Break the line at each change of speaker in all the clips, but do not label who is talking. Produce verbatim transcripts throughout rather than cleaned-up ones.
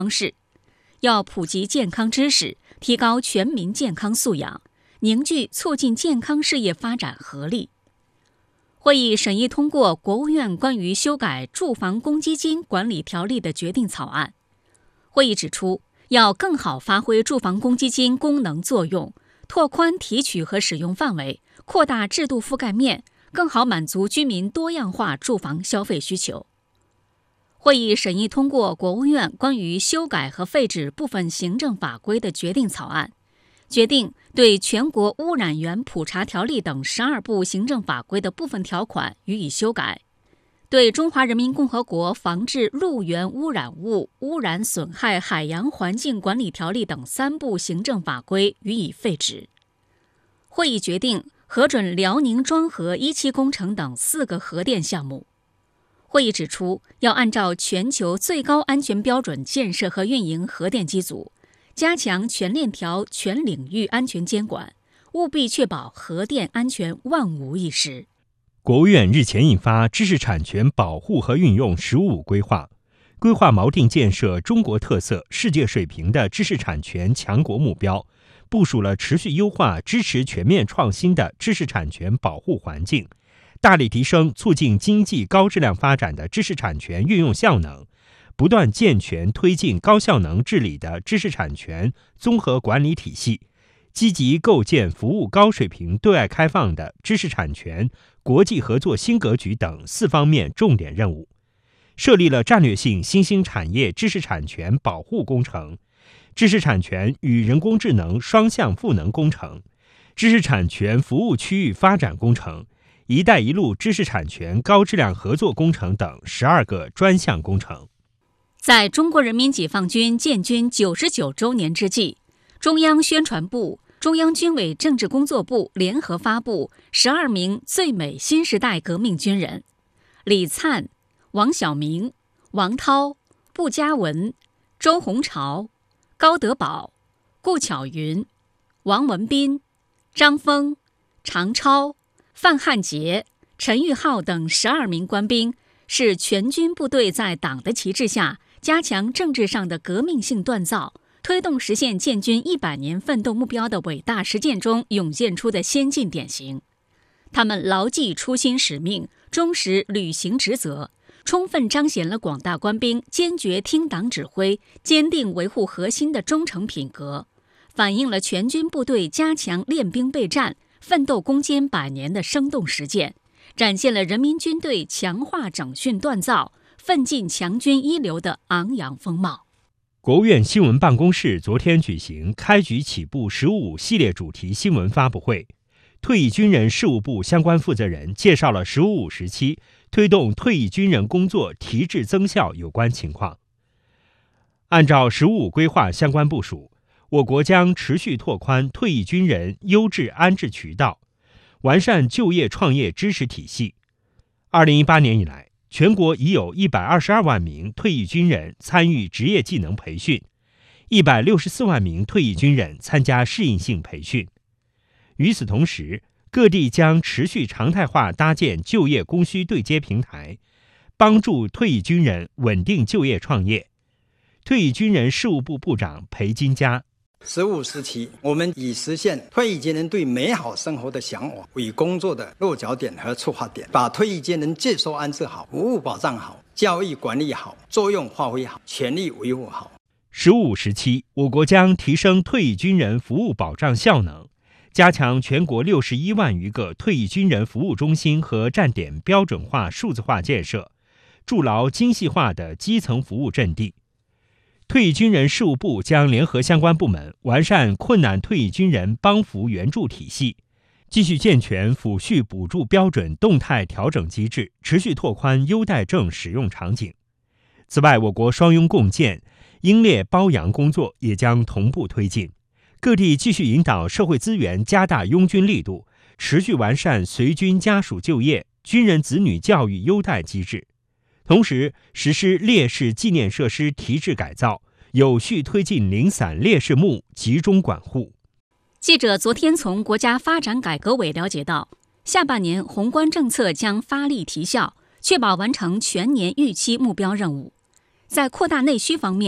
方式，要普及健康知识，提高全民健康素养，凝聚促进健康事业发展合力。会议审议通过国务院关于修改住房公积金管理条例的决定草案。会议指出，要更好发挥住房公积金功能作用，拓宽提取和使用范围，扩大制度覆盖面，更好满足居民多样化住房消费需求。会议审议通过国务院关于修改和废止部分行政法规的决定草案，决定对全国污染源普查条例等十二部行政法规的部分条款予以修改，对中华人民共和国防治陆源污染物污染损害海洋环境管理条例等三部行政法规予以废止。会议决定核准辽宁庄河一期工程等四个核电项目。会议指出，要按照全球最高安全标准建设和运营核电机组，加强全链条全领域安全监管，务必确保核电安全万无一失。
国务院日前印发《知识产权保护和运用“十五五”规划》，规划锚定建设中国特色、世界水平的知识产权强国目标，部署了持续优化、支持全面创新的知识产权保护环境，大力提升促进经济高质量发展的知识产权运用效能，不断健全推进高效能治理的知识产权综合管理体系，积极构建服务高水平对外开放的知识产权国际合作新格局等四方面重点任务，设立了战略性新兴产业知识产权保护工程、知识产权与人工智能双向赋能工程、知识产权服务区域发展工程、一带一路知识产权高质量合作工程等十二个专项工程。
在中国人民解放军建军九十九周年之际，中央宣传部、中央军委政治工作部联合发布十二名最美新时代革命军人：李灿、王晓明、王涛、步佳文、周鸿潮、高德宝、顾巧云、王文斌、张峰、常超、范汉杰、陈玉浩等十二名官兵，是全军部队在党的旗帜下加强政治上的革命性锻造，推动实现建军一百年奋斗目标的伟大实践中涌现出的先进典型。他们牢记初心使命，忠实履行职责，充分彰显了广大官兵坚决听党指挥、坚定维护核心的忠诚品格，反映了全军部队加强练兵备战、奋斗攻坚百年的生动实践，展现了人民军队强化整训锻造、奋进强军一流的昂扬风貌。
国务院新闻办公室昨天举行开局起步“十五五”系列主题新闻发布会，退役军人事务部相关负责人介绍了“十五五”时期推动退役军人工作提质增效有关情况。按照“十五五”规划相关部署，我国将持续拓宽退役军人优质安置渠道，完善就业创业支持体系。二零一八年以来，全国已有一百二十二万名退役军人参与职业技能培训，一百六十四万名退役军人参加适应性培训。与此同时，各地将持续常态化搭建就业供需对接平台，帮助退役军人稳定就业创业。退役军人事务部部长裴金佳：
十五时期，我们以实现退役军人对美好生活的向往为工作的落脚点和出发点，把退役军人接收安置好、服务保障好、教育管理好、作用发挥好、权利维护好。
十五五时期，我国将提升退役军人服务保障效能，加强全国六十一万余个退役军人服务中心和站点标准化数字化建设，筑牢精细化的基层服务阵地。退役军人事务部将联合相关部门完善困难退役军人帮扶援助体系，继续健全抚恤补助标准动态调整机制，持续拓宽优待证使用场景。此外，我国双拥共建、英烈褒扬工作也将同步推进，各地继续引导社会资源加大拥军力度，持续完善随军家属就业、军人子女教育优待机制，同时实施烈士纪念设施提质改造，有序推进零散烈士墓集中管护。
记者昨天从国家发展改革委了解到，下半年宏观政策将发力提效，确保完成全年预期目标任务。在扩大内需方面，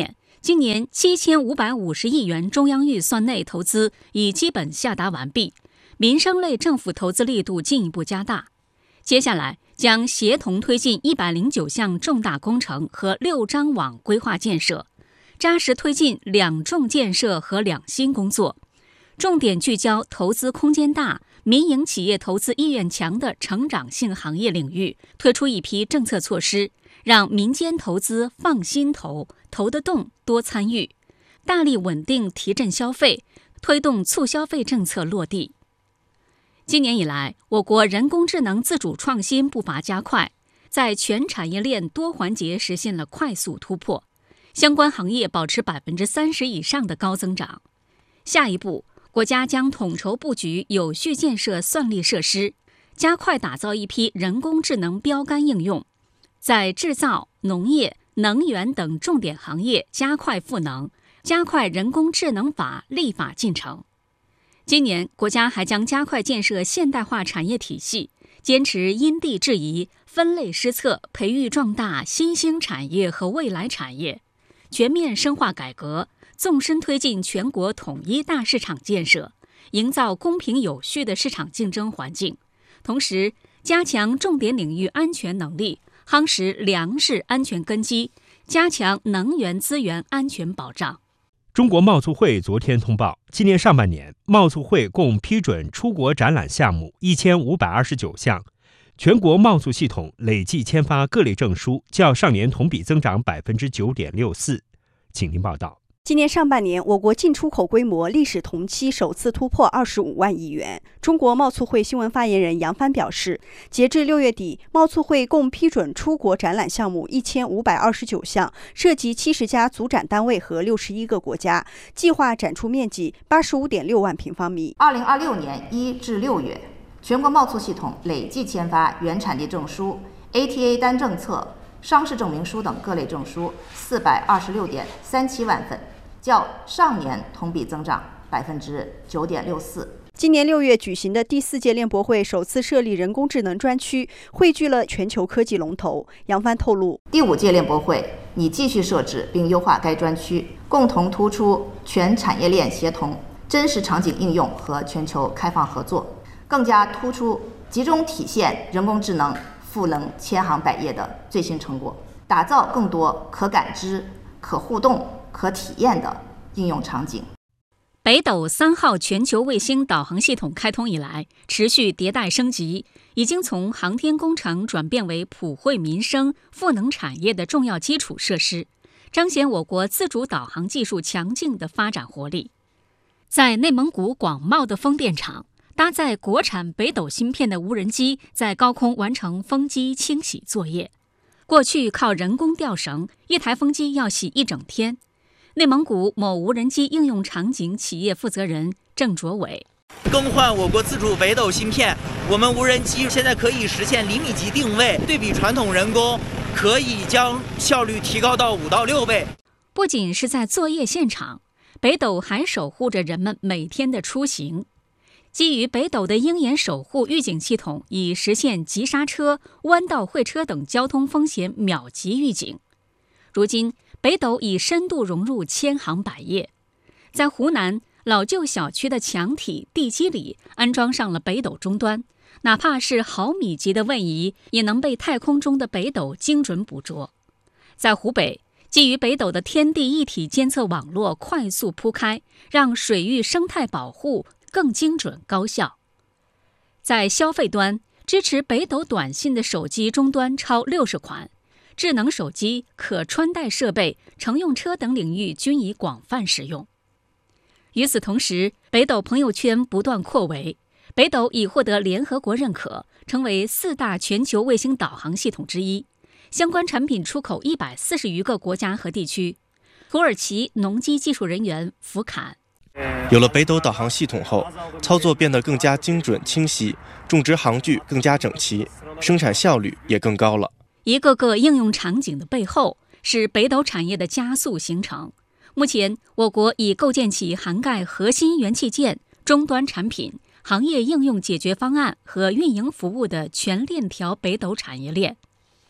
今年七千五百五十亿元中央预算内投资已基本下达完毕，民生类政府投资力度进一步加大。接下来将协同推进一百零九项重大工程和六张网规划建设，扎实推进两重建设和两新工作，重点聚焦投资空间大、民营企业投资意愿强的成长性行业领域，推出一批政策措施，让民间投资放心投，投得动，多参与，大力稳定提振消费，推动促消费政策落地。今年以来，我国人工智能自主创新步伐加快，在全产业链多环节实现了快速突破，相关行业保持百分之三十以上的高增长。下一步，国家将统筹布局有序建设算力设施，加快打造一批人工智能标杆应用，在制造、农业、能源等重点行业加快赋能，加快人工智能法立法进程。今年，国家还将加快建设现代化产业体系，坚持因地制宜、分类施策，培育壮大新兴产业和未来产业，全面深化改革，纵深推进全国统一大市场建设，营造公平有序的市场竞争环境。同时，加强重点领域安全能力，夯实粮食安全根基，加强能源资源安全保障。
中国贸促会昨天通报，今年上半年，贸促会共批准出国展览项目一千五百二十九项，全国贸促系统累计签发各类证书较上年同比增长百分之九点六四。请听报道。
今年上半年，我国进出口规模历史同期首次突破二十五万亿元。中国贸促会新闻发言人杨帆表示，截至六月底，贸促会共批准出国展览项目一千五百二十九项，涉及七十家组展单位和六十一个国家，计划展出面积八十五点六万平方米。
二零二六年一至六月，全国贸促系统累计签发原产地证书、A T A 单政策、商事证明书等各类证书四百二十六点三七万份，较上年同比增长百分之九点六四。
今年六月举行的第四届联博会首次设立人工智能专区，汇聚了全球科技龙头。杨帆透露，
第五届联博会拟继续设置并优化该专区，共同突出全产业链协同、真实场景应用和全球开放合作，更加突出集中体现人工智能赋能千行百业的最新成果，打造更多可感知、可互动、可体验的应用场景。
北斗三号全球卫星导航系统开通以来，持续迭代升级，已经从航天工程转变为普惠民生、赋能产业的重要基础设施，彰显我国自主导航技术强劲的发展活力。在内蒙古广袤的风电场，搭载国产北斗芯片的无人机在高空完成风机清洗作业。过去靠人工吊绳，一台风机要洗一整天。内蒙古某无人机应用场景企业负责人郑卓伟：
更换我国自主北斗芯片，我们无人机现在可以实现厘米级定位，对比传统人工，可以将效率提高到五到六倍。
不仅是在作业现场，北斗还守护着人们每天的出行。基于北斗的鹰眼守护预警系统，以实现急刹车、弯道会车等交通风险秒级预警。如今，北斗已深度融入千行百业，在湖南老旧小区的墙体、地基里安装上了北斗终端，哪怕是毫米级的位移，也能被太空中的北斗精准捕捉。在湖北，基于北斗的天地一体监测网络快速铺开，让水域生态保护更精准高效。在消费端，支持北斗短信的手机终端超六十款，智能手机、可穿戴设备、乘用车等领域均已广泛使用。与此同时，北斗朋友圈不断扩围，北斗已获得联合国认可，成为四大全球卫星导航系统之一，相关产品出口一百四十余个国家和地区。土耳其农机技术人员福坎：
有了北斗导航系统后，操作变得更加精准清晰，种植航距更加整齐，生产效率也更高了。
一个个应用场景的背后，是北斗产业的加速形成。目前，我国已构建起涵盖核心元器件、终端产品、行业应用解决方案和运营服务的全链条北斗产业链。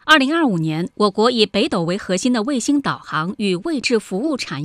二零二五年，我国以北斗为核心的卫星导航与位置服务产业